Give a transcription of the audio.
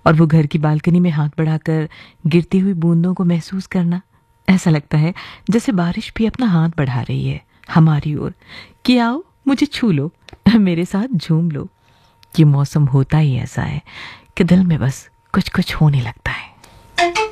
और वो घर की बालकनी में हाथ बढ़ाकर गिरती हुई बूंदों को महसूस करना, ऐसा लगता है जैसे बारिश भी अपना हाथ बढ़ा रही है हमारी ओर कि आओ मुझे छू लो, मेरे साथ झूम लो। ये मौसम होता ही ऐसा है कि दिल में बस कुछ कुछ होने लगता है।